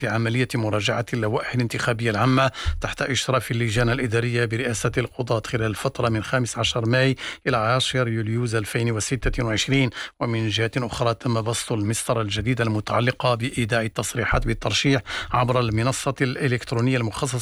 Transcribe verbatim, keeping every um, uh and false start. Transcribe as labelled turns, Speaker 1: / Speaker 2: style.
Speaker 1: في عملية مراجعة اللوائح الانتخابية العامة تحت إشراف اللجان الإدارية برئاسة القضاة خلال الفترة من خامس عشر ماي إلى عاشر يوليوز ألفين وستة وعشرين. ومن جهة أخرى تم بسط المسطرة الجديدة المتعلقة بإيداع التصريحات بالترشيح عبر المنصة الإلكترونية المخصصة